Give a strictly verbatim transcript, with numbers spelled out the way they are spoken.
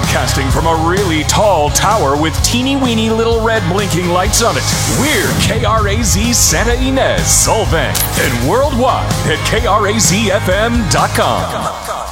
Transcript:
Broadcasting from a really tall tower with teeny weeny little red blinking lights on it. We're K R A Z Santa Ynez, Solvang, and worldwide at K R A Z F M dot com.